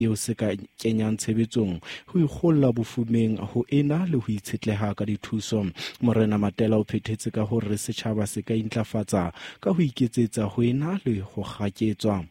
eo se ka kenyang tshebetsong ho ikgolla bofumeng ho ena le ho itshetleha ka dithuso. Morena Matela o phethetse ka hore setjhaba se ka intlafatsa ka ho iketsetsa ho ena le ho kgaketswa.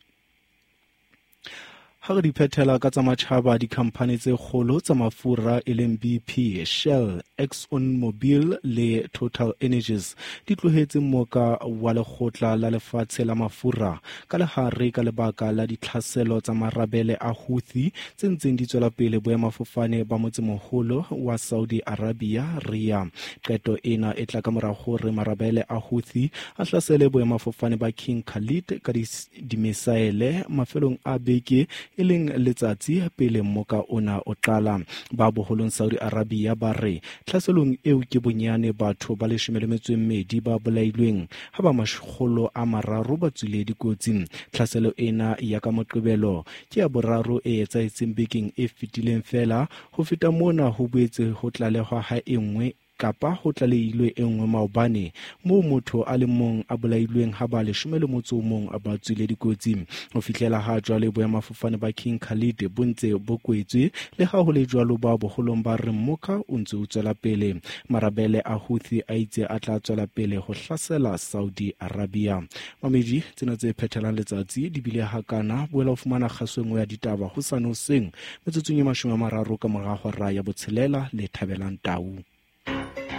Ha re di phethela ka tsa matjhaba, dikhamphane tse kgolo tsa mafura e leng BP, Shell, ExxonMobil le Total Energies di tlohetse mmoka wa lekgotla la lefatshe la mafura ka lehare ka lebaka la ditlhaselo tsa marabele a Houthi tse ntseng di tswela pele boemafofane ba motsemoholo wa Saudi Arabia, Riyadh. Qeto ena e tla ka mora hore marabele a Houthi a hlasele boemafofane ba King Khalid ka dimisaele mafelong a beke e leng letsatsi pele mmoka ona o qala. Ba boholong Saudi Arabia ba re tlhaselong eo ke bonyane batho ba 12 ba bolailweng ha ba 300 ba tswile dikotsing. Tlhaselo ena ya ka Moqebelo ke ya boraro e etsahetseng bekeng e fetileng fela. Ho feta mona ho boetse ho tlalehwa ha enngwe kapa ho tlalehilwe enngwe maobane moo motho a le mong a bolailweng ha ba 11 ba tswile dikotsing. Ho fihlela ha jwale boemafofane ba King Khalid bo ntse bo kwetswe le ha ho le jwalo ba boholong ba re mmoka o ntse o tswela pele. Marabele a Houthi a itse a tla tswela pele ho hlasela Saudi Arabia. Mamedi tsena tse phethelang letsatsi di bile hakana boela ho fumana kgasweng ya ditaba hosane hoseng metsotsong e 30 ka mora hora ya botshelela le Thabelang Tau.